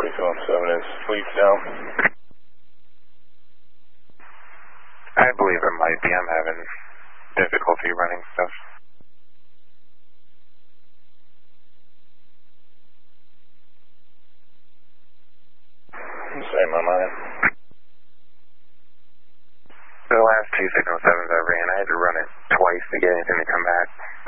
2217 is sleeps down. I believe it might be. I'm having difficulty running stuff. Same on mine. The last 2 617s I ran, I had to run it twice to get anything to come back.